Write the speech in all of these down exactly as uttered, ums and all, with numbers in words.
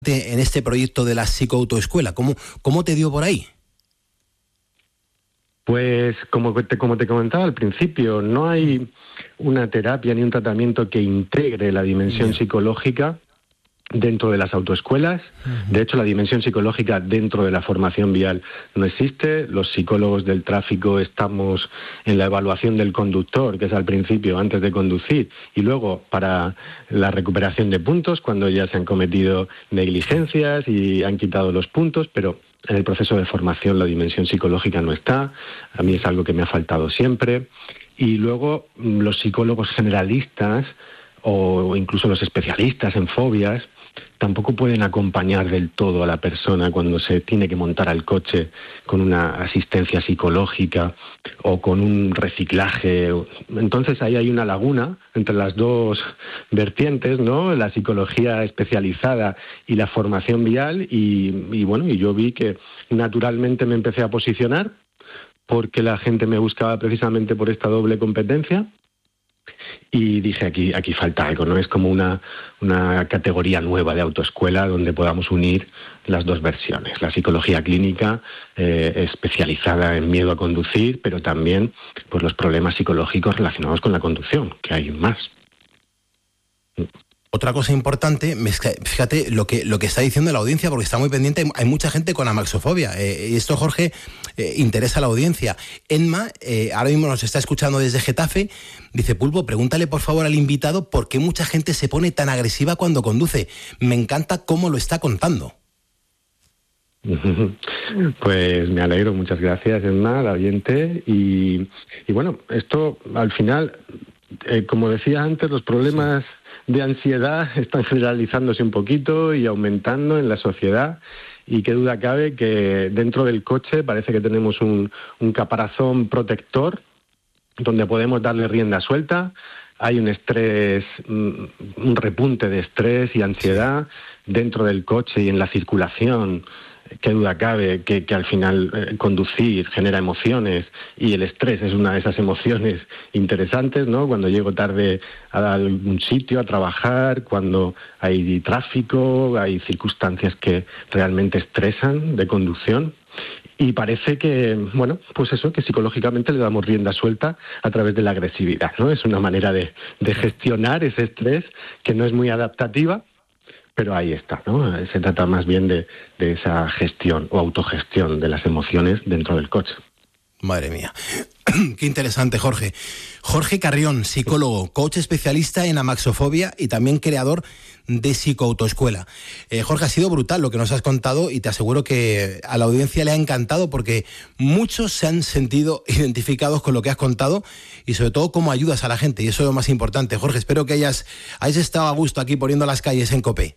en este proyecto de la psicoautoescuela? ¿Cómo, cómo te dio por ahí? Pues como te, como te comentaba al principio, no hay una terapia ni un tratamiento que integre la dimensión Bien. psicológica dentro de las autoescuelas. Uh-huh. De hecho, la dimensión psicológica dentro de la formación vial no existe. Los psicólogos del tráfico estamos en la evaluación del conductor, que es al principio, antes de conducir, y luego para la recuperación de puntos, cuando ya se han cometido negligencias y han quitado los puntos, pero en el proceso de formación la dimensión psicológica no está. A mí es algo que me ha faltado siempre. Y luego los psicólogos generalistas o incluso los especialistas en fobias tampoco pueden acompañar del todo a la persona cuando se tiene que montar al coche con una asistencia psicológica o con un reciclaje. Entonces ahí hay una laguna entre las dos vertientes, ¿no? La psicología especializada y la formación vial, y, y bueno, y yo vi que naturalmente me empecé a posicionar porque la gente me buscaba precisamente por esta doble competencia. Y dije, aquí aquí falta algo, ¿no? Es como una, una categoría nueva de autoescuela donde podamos unir las dos versiones. La psicología clínica eh, especializada en miedo a conducir, pero también pues, los problemas psicológicos relacionados con la conducción, que hay más. Otra cosa importante, fíjate lo que lo que está diciendo la audiencia, porque está muy pendiente, hay mucha gente con amaxofobia, eh, y esto, Jorge, eh, interesa a la audiencia. Enma, eh, ahora mismo nos está escuchando desde Getafe, dice, Pulpo, pregúntale por favor al invitado por qué mucha gente se pone tan agresiva cuando conduce. Me encanta cómo lo está contando. Pues me alegro, muchas gracias, Enma, la oyente, y, y bueno, esto al final, eh, como decía antes, los problemas... Sí. de ansiedad están generalizándose un poquito y aumentando en la sociedad, y qué duda cabe que dentro del coche parece que tenemos un, un caparazón protector donde podemos darle rienda suelta. Hay un estrés, un repunte de estrés y ansiedad dentro del coche y en la circulación. Qué duda cabe que, que al final eh, conducir genera emociones, y el estrés es una de esas emociones interesantes, ¿no? Cuando llego tarde a algún sitio a trabajar, cuando hay tráfico, hay circunstancias que realmente estresan de conducción. Y parece que, bueno, pues eso, que psicológicamente le damos rienda suelta a través de la agresividad, ¿no? Es una manera de, de gestionar ese estrés que no es muy adaptativa. Pero ahí está, ¿no? Se trata más bien de, de esa gestión o autogestión de las emociones dentro del coche. Madre mía. Qué interesante, Jorge. Jorge Carrión, psicólogo, coach especialista en amaxofobia y también creador de Psicoautoescuela. Eh, Jorge, ha sido brutal lo que nos has contado y te aseguro que a la audiencia le ha encantado porque muchos se han sentido identificados con lo que has contado y sobre todo cómo ayudas a la gente, y eso es lo más importante. Jorge, espero que hayas, hayas estado a gusto aquí poniendo las calles en COPE.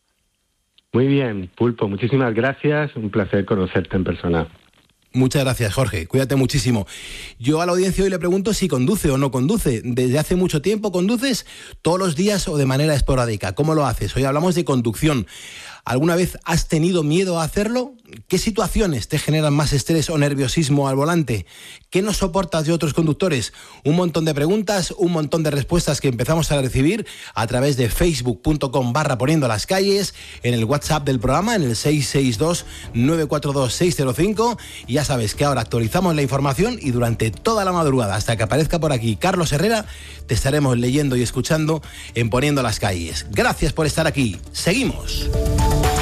Muy bien, Pulpo, muchísimas gracias, un placer conocerte en persona. Muchas gracias, Jorge. Cuídate muchísimo. Yo a la audiencia hoy le pregunto si conduce o no conduce. ¿Desde hace mucho tiempo conduces? ¿Todos los días o de manera esporádica? ¿Cómo lo haces? Hoy hablamos de conducción. ¿Alguna vez has tenido miedo a hacerlo? ¿Qué situaciones te generan más estrés o nerviosismo al volante? ¿Qué no soportas de otros conductores? Un montón de preguntas, un montón de respuestas que empezamos a recibir a través de facebook punto com barra poniendo las calles, en el WhatsApp del programa, en el seis seis dos, nueve cuatro dos, seis cero cinco. Y ya sabes que ahora actualizamos la información y durante toda la madrugada, hasta que aparezca por aquí Carlos Herrera, te estaremos leyendo y escuchando en Poniendo las Calles. Gracias por estar aquí. Seguimos.